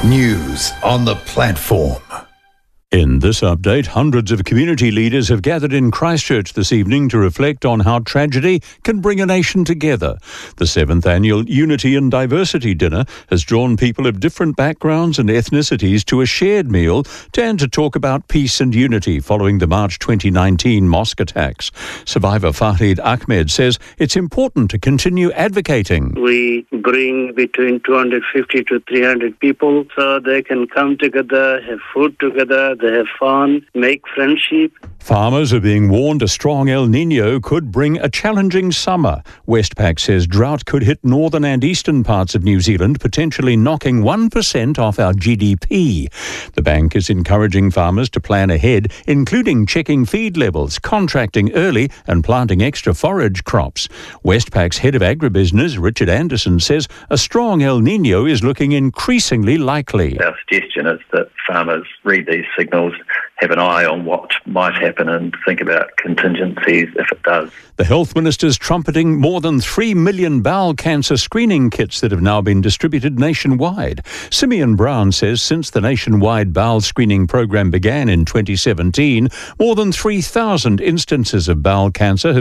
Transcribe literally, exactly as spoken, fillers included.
News on the platform. In this update, hundreds of community leaders have gathered in Christchurch this evening to reflect on how tragedy can bring a nation together. The seventh annual Unity and Diversity Dinner has drawn people of different backgrounds and ethnicities to a shared meal and to talk about peace and unity following the March twenty nineteen mosque attacks. Survivor Farid Ahmed says it's important to continue advocating. We bring between two hundred fifty to three hundred people so they can come together, have food together, they have fun, make friendship. Farmers are being warned a strong El Nino could bring a challenging summer. Westpac says drought could hit northern and eastern parts of New Zealand, potentially knocking one percent off our G D P. The bank is encouraging farmers to plan ahead, including checking feed levels, contracting early and planting extra forage crops. Westpac's head of agribusiness, Richard Anderson, says a strong El Nino is looking increasingly likely. Our suggestion is that farmers read these signals, have an eye on what might happen and think about contingencies if it does. The Health Minister's trumpeting more than three million bowel cancer screening kits that have now been distributed nationwide. Simeon Brown says since the nationwide bowel screening program began in twenty seventeen, more than three thousand instances of bowel cancer have